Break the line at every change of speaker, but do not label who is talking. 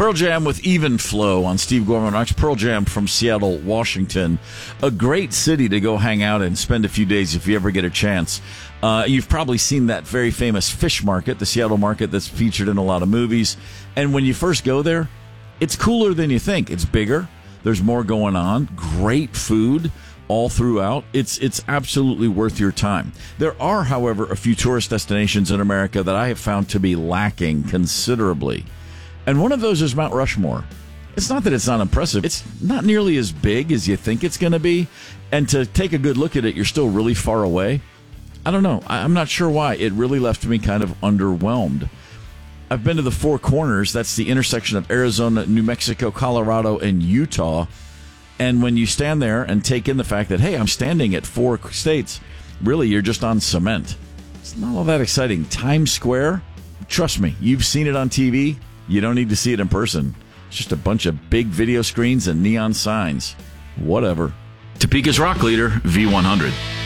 Pearl Jam with Even Flow on Steve Gorman Rocks. Pearl Jam from Seattle, Washington. A great city to go hang out and spend a few days if you ever get a chance. You've probably seen that very famous fish market, the Seattle market that's featured in a lot of movies. And when you first go there, it's cooler than you think. It's bigger. There's more going on. Great food all throughout. It's absolutely worth your time. There are, however, a few tourist destinations in America that I have found to be lacking considerably. And one of those is Mount Rushmore. It's not that it's not impressive. It's not nearly as big as you think it's going to be. And to take a good look at it, you're still really far away. I don't know. I'm not sure why. It really left me kind of underwhelmed. I've been to the Four Corners. That's the intersection of Arizona, New Mexico, Colorado, and Utah. And when you stand there and take in the fact that, hey, I'm standing at 4 states, really, you're just on cement. It's not all that exciting. Times Square, trust me, you've seen it on TV. You don't need to see it in person. It's just a bunch of big video screens and neon signs. Whatever.
Topeka's rock leader, V100.